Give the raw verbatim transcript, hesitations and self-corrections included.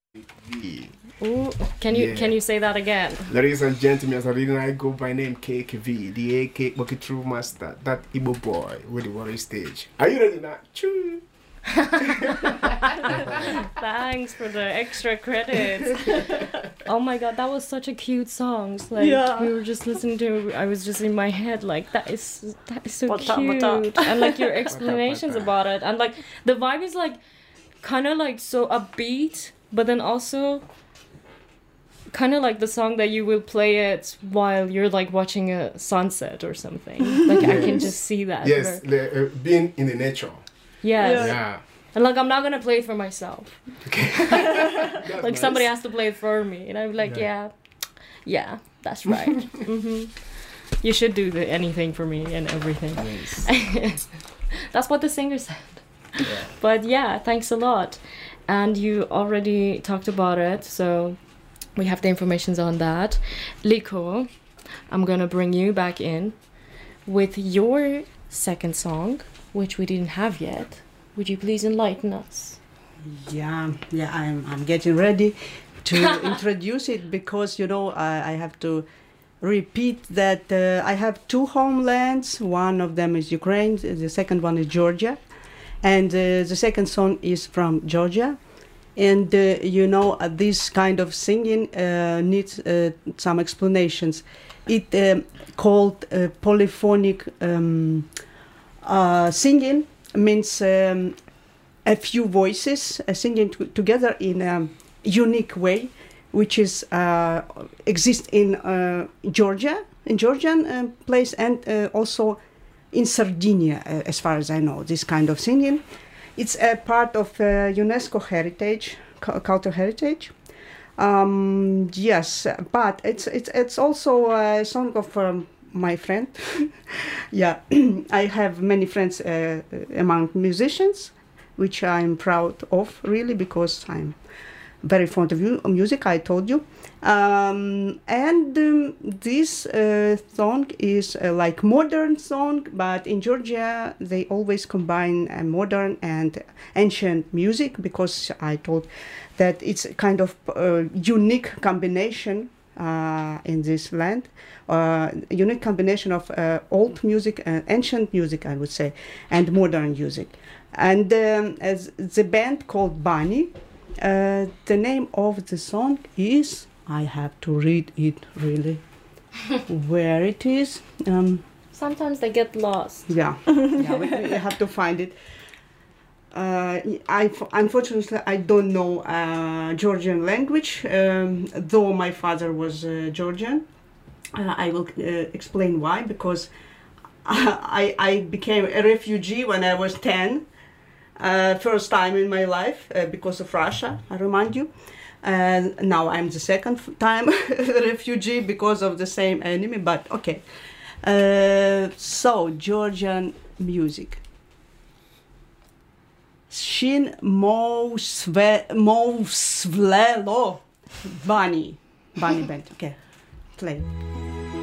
Ooh, can you Yeah. can you say that again? Ladies and gentlemen, as I reading, I go by name K K V, the A K Bucky True Master, that Igbo boy with the worry stage. Are you ready now? Choo! Thanks for the extra credits. Oh my god, that was such a cute song. Like Yeah. we were just listening to. I was just in my head like that is that is so Wata, cute, wata. and like your explanations wata. about it, and like the vibe is like kind of like so upbeat, but then also kind of like the song that you will play it while you're like watching a sunset or something. Like I can Yes. just see that. Yes, Very- the, uh, being in the nature. Yes. Yeah. Yeah. And like I'm not gonna play it for myself. That's Like somebody nice. has to play it for me, and I'm like, Yeah. yeah, yeah, that's right. hmm You should do the, anything for me and everything. Yes. That's what the singer said. Yeah. But yeah, thanks a lot. And you already talked about it, so we have the informations on that. Liko, I'm gonna bring you back in with your second song, which we didn't have yet. Would you please enlighten us? Yeah, yeah, I'm I'm getting ready to introduce it because you know I, I have to repeat that uh, I have two homelands. One of them is Ukraine. The second one is Georgia, and uh, the second song is from Georgia. And uh, you know uh, this kind of singing uh, needs uh, some explanations. It um, called uh, polyphonic um, uh, singing means um, a few voices uh, singing t- together in a unique way, which is uh, exists in uh, Georgia, in Georgian uh, place, and uh, also in Sardinia, uh, as far as I know. This kind of singing, it's a part of uh, UNESCO heritage, cu- cultural heritage. Um, yes, but it's it's it's also a song of um, my friend. Yeah, I have many friends uh, among musicians, which I'm proud of, really, because I'm very fond of mu- music, I told you. Um, and um, this uh, song is uh, like modern song, but in Georgia they always combine uh, modern and ancient music, because I told that it's a kind of uh, unique combination uh, in this land, uh, unique combination of uh, old music, uh, ancient music, I would say, and modern music. And um, as the band called Bunny, uh, the name of the song is, I have to read it really, where it is. Um, Sometimes they get lost. yeah, yeah, we, we have to find it. Uh, I unfortunately I don't know uh, Georgian language, um, though my father was uh, Georgian. Uh, I will uh, explain why, because I I became a refugee when I was ten, uh, first time in my life uh, because of Russia. I remind you. And now I'm the second f- time refugee because of the same enemy. But okay, uh, so Georgian music. Shin mo sve mo svlelo bunny bunny band. Okay, play.